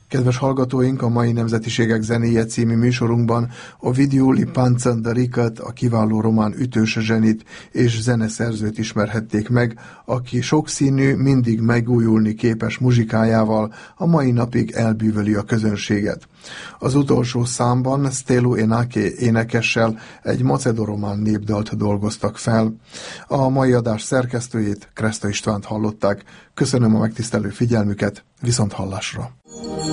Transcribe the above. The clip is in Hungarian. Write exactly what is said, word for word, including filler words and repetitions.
Kedves hallgatóink, a mai Nemzetiségek zenéje című műsorunkban Ovidiu Lipantsandarikat, a kiváló román ütős zsenit és zeneszerzőt ismerhették meg, aki sokszínű, mindig megújulni képes muzsikájával a mai napig elbűvöli a közönséget. Az utolsó számban Stelu Enake énekessel egy macedoromán népdalt dolgoztak fel. A mai adás szerkesztőjét, Kreszta Istvánt hallották. Köszönöm a megtisztelő figyelmüket, viszont hallásra!